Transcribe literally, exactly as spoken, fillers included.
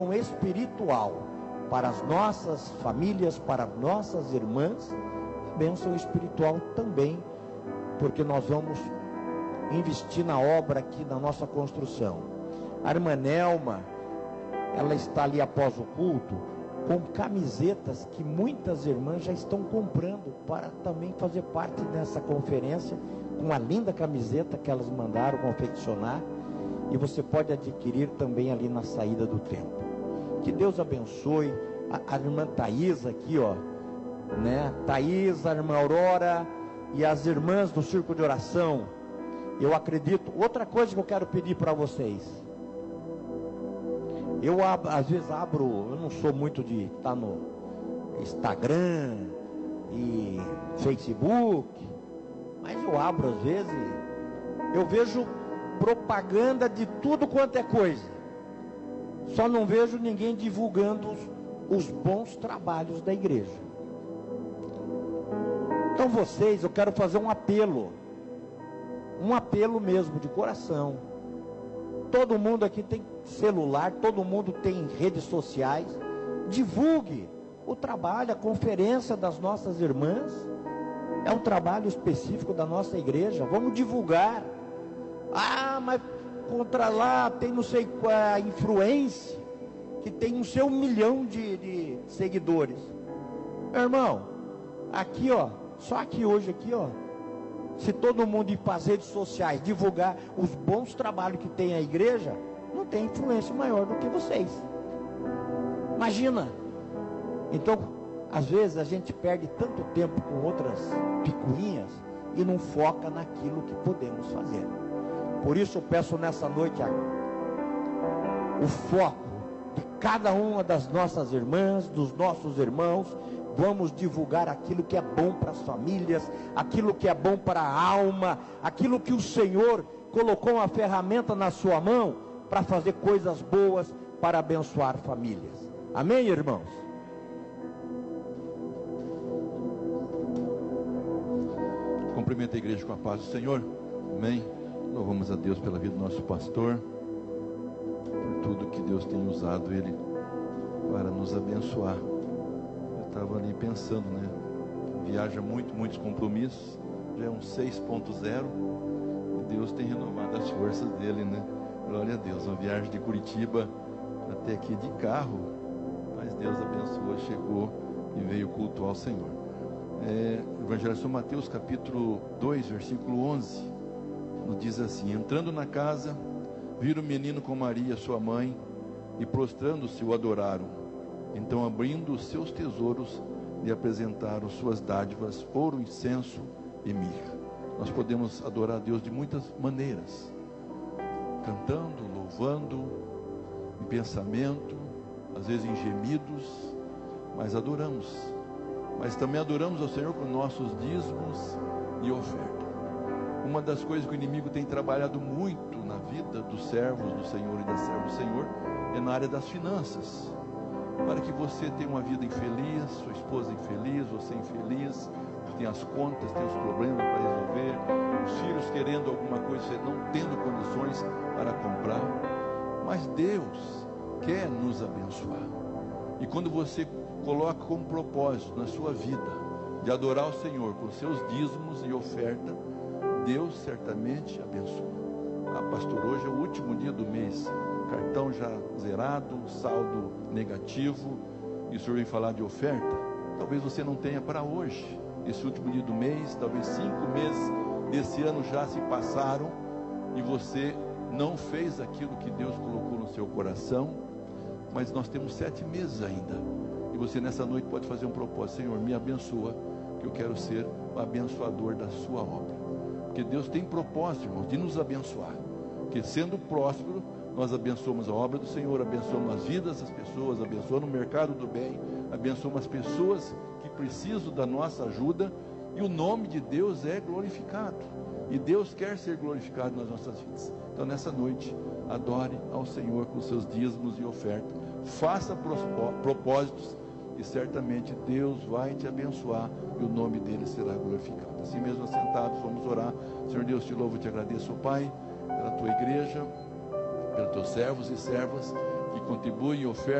espiritual para as nossas famílias, para nossas irmãs, bênção espiritual também, porque nós vamos investir na obra aqui, na nossa construção. A irmã Nelma, ela está ali após o culto, com camisetas que muitas irmãs já estão comprando, para também fazer parte dessa conferência, com a linda camiseta que elas mandaram confeccionar, e você pode adquirir também ali na saída do templo. Que Deus abençoe a, a irmã Thaís aqui, ó, né? Thaís, a irmã Aurora e as irmãs do Círculo de Oração. Eu acredito. Outra coisa que eu quero pedir para vocês. Eu ab, às vezes abro, eu não sou muito de estar no Instagram e Facebook, mas eu abro às vezes, eu vejo propaganda de tudo quanto é coisa. Só não vejo ninguém divulgando os, os bons trabalhos da igreja. Então vocês, eu quero fazer um apelo. Um apelo mesmo, de coração. Todo mundo aqui tem celular, todo mundo tem redes sociais. Divulgue o trabalho, a conferência das nossas irmãs. É um trabalho específico da nossa igreja. Vamos divulgar. Ah, mas contra lá tem não sei qual a influência, que tem um seu milhão de, de seguidores. Meu irmão, aqui ó, só aqui hoje aqui ó, se todo mundo ir para as redes sociais divulgar os bons trabalhos que tem a igreja, não tem influência maior do que vocês. Imagina. Então, às vezes a gente perde tanto tempo com outras picuinhas e não foca naquilo que podemos fazer. Por isso eu peço nessa noite a, o foco de cada uma das nossas irmãs, dos nossos irmãos. Vamos divulgar aquilo que é bom para as famílias, aquilo que é bom para a alma, aquilo que o Senhor colocou uma ferramenta na sua mão para fazer coisas boas, para abençoar famílias. Amém, irmãos? Cumprimento a igreja com a paz do Senhor. Amém. Louvamos a Deus pela vida do nosso pastor, por tudo que Deus tem usado ele para nos abençoar. Eu estava ali pensando, né? Viaja muito, muitos compromissos, já é um seis ponto zero, e Deus tem renovado as forças dele, né? Glória a Deus, uma viagem de Curitiba até aqui de carro, mas Deus abençoou, chegou e veio cultuar ao Senhor. É, Evangelho de São Mateus, capítulo dois, versículo onze. Nos diz assim: entrando na casa, viram o menino com Maria, sua mãe, e prostrando-se o adoraram. Então, abrindo os seus tesouros, lhe apresentaram suas dádivas, ouro, incenso e mirra. Nós podemos adorar a Deus de muitas maneiras: cantando, louvando, em pensamento, às vezes em gemidos, mas adoramos. Mas também adoramos ao Senhor com nossos dízimos e ofertas. Uma das coisas que o inimigo tem trabalhado muito na vida dos servos do Senhor e das servas do Senhor é na área das finanças, para que você tenha uma vida infeliz, sua esposa infeliz, você infeliz, tem as contas, tem os problemas para resolver, os filhos querendo alguma coisa, você não tendo condições para comprar. Mas Deus quer nos abençoar, e quando você coloca como propósito na sua vida de adorar o Senhor com seus dízimos e oferta, Deus certamente abençoa. Ah, pastor, hoje é o último dia do mês, cartão já zerado, saldo negativo, e o senhor vem falar de oferta? Talvez você não tenha para hoje, esse último dia do mês, talvez cinco meses desse ano já se passaram, e você não fez aquilo que Deus colocou no seu coração, mas nós temos sete meses ainda, e você nessa noite pode fazer um propósito: Senhor, me abençoa, que eu quero ser o abençoador da sua obra. Porque Deus tem propósito, irmãos, de nos abençoar. Porque sendo próspero, nós abençoamos a obra do Senhor, abençoamos as vidas das pessoas, abençoamos o mercado do bem, abençoamos as pessoas que precisam da nossa ajuda, e o nome de Deus é glorificado. E Deus quer ser glorificado nas nossas vidas. Então nessa noite, adore ao Senhor com seus dízimos e ofertas. Faça propósitos, e certamente Deus vai te abençoar, e o nome dele será glorificado. Assim mesmo assentados, vamos orar. Senhor Deus, te louvo e te agradeço, Pai, pela tua igreja, pelos teus servos e servas que contribuem e ofertam